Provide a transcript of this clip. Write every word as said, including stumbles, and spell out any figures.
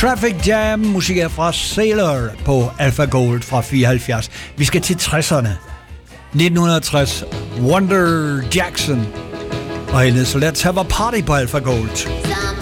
Traffic Jam, musik er fra Sailor på Alpha Gold fra fireoghalvfjerds. Vi skal til tresserne. nitten tres, Wonder Jackson og hendes Let's Have a Party på Alpha Gold.